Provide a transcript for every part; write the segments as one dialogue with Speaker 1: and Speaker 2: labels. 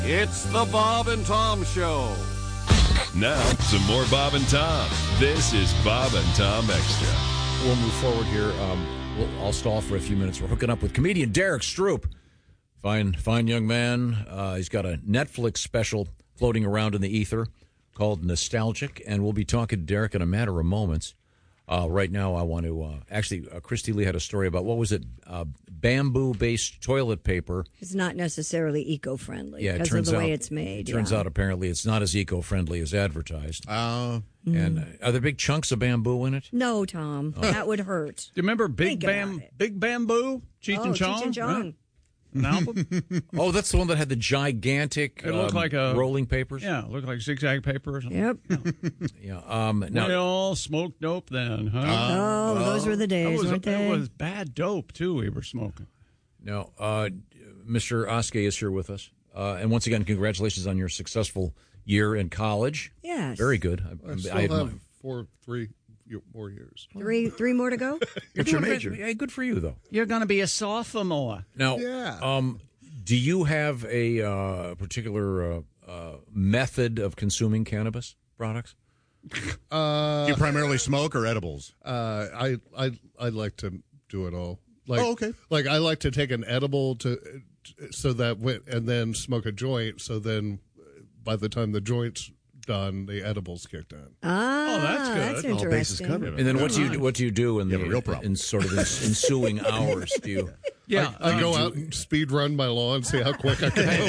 Speaker 1: It's the Bob and Tom Show.
Speaker 2: Now, some more Bob and Tom. This is Bob and Tom Extra.
Speaker 3: We'll move forward here. I'll stall for a few minutes. We're hooking up with comedian Derek Stroop. Fine young man. He's got a Netflix special floating around in the ether called Nostalgic, and we'll be talking to Derek in a matter of moments. Right now, I want to Christy Lee had a story about, what was it, bamboo-based toilet paper.
Speaker 4: It's not necessarily eco-friendly because of the way it's made.
Speaker 3: It turns out apparently it's not as eco-friendly as advertised. And are there big chunks of bamboo in it?
Speaker 4: No, Tom, that would hurt.
Speaker 5: Do you remember Big Bamboo? Cheech and Chong?
Speaker 4: Cheech and Chong.
Speaker 5: Right? An album?
Speaker 3: Oh, that's the one that had the gigantic
Speaker 5: It looked like
Speaker 3: rolling papers?
Speaker 5: Yeah, it looked like zigzag paper or something.
Speaker 4: Yep.
Speaker 3: Yeah.
Speaker 5: Now, we all smoked dope then, huh?
Speaker 4: Those were the days, weren't they?
Speaker 5: It was bad dope, too, we were smoking.
Speaker 3: Now, Mr. Oskey is here with us. And once again, congratulations on your successful year in college.
Speaker 4: Yes.
Speaker 3: Very good.
Speaker 6: I still have three more years.
Speaker 4: Three more to go?
Speaker 3: What's your major? Yeah, good for you, though.
Speaker 5: You're going to be a sophomore.
Speaker 3: Now, do you have a particular method of consuming cannabis products?
Speaker 7: Do you primarily smoke or edibles?
Speaker 6: I like to do it all. Like,
Speaker 7: okay.
Speaker 6: Like I like to take an edible and then smoke a joint. So then, by the time the joint's done, the edibles kicked in.
Speaker 5: That's good.
Speaker 4: That's interesting.
Speaker 7: All bases covered.
Speaker 3: And then what do you do in the
Speaker 7: real problem.
Speaker 3: in sort of ensuing hours? Do you?
Speaker 5: Yeah.
Speaker 6: I go out and speed run my lawn, see how quick I can do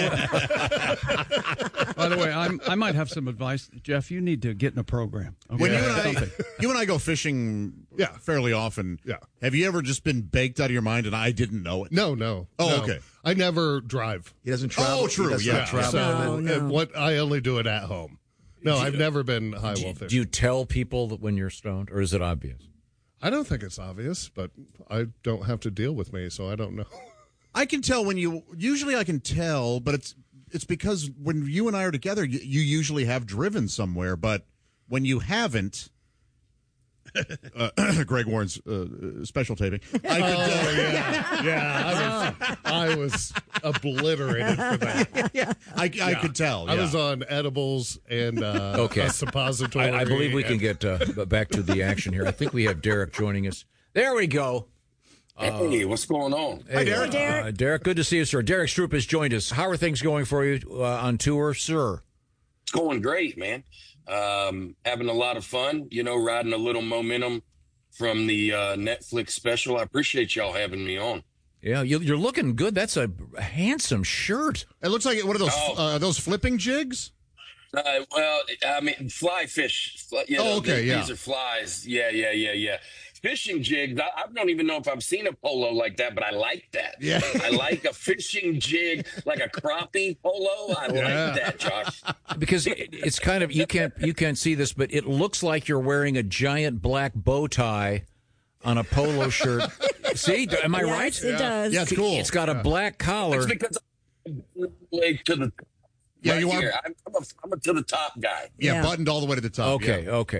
Speaker 6: it.
Speaker 5: By the way, I might have some advice. Jeff, you need to get in a program. Okay?
Speaker 7: When you and I go fishing fairly often, have you ever just been baked out of your mind and I didn't know it?
Speaker 6: No.
Speaker 7: Oh,
Speaker 6: no.
Speaker 7: okay.
Speaker 6: I never drive.
Speaker 7: He doesn't travel. Oh, true.
Speaker 6: He doesn't travel. So I only do it at home. No, I've never been high wall fishing.
Speaker 3: Do you tell people that when you're stoned, or is it obvious?
Speaker 6: I don't think it's obvious, but I don't have to deal with me, so I don't know.
Speaker 7: I can tell usually I can tell, but it's because when you and I are together, you usually have driven somewhere, but when you haven't, Greg Warren's special taping.
Speaker 6: I was obliterated for that.
Speaker 7: I could tell.
Speaker 6: I was on edibles and a suppository.
Speaker 3: I believe we can get back to the action here. I think we have Derek joining us. There we go.
Speaker 8: Hey, what's going on?
Speaker 3: Hey, Derek. Derek, good to see you, sir. Derek Stroop has joined us. How are things going for you on tour, sir?
Speaker 8: It's going great, man. Having a lot of fun, riding a little momentum from the Netflix special. I appreciate y'all having me on.
Speaker 3: Yeah, you're looking good. That's a handsome shirt.
Speaker 7: It looks like one of those flipping jigs.
Speaker 8: Fly fish.
Speaker 7: Okay,
Speaker 8: These are flies. Yeah. Fishing jigs. I don't even know if I've seen a polo like that, but I like that.
Speaker 7: Yeah.
Speaker 8: I like a fishing jig, like a crappie polo. I like that, Josh.
Speaker 3: Because it's kind of, you can't see this, but it looks like you're wearing a giant black bow tie on a polo shirt. See, am I right?
Speaker 4: It does.
Speaker 7: Yeah, it's cool.
Speaker 3: It's got a black collar.
Speaker 8: It's because I'm to the
Speaker 7: you are.
Speaker 8: I'm a to the top guy.
Speaker 7: Yeah, buttoned all the way to the top.
Speaker 3: Okay.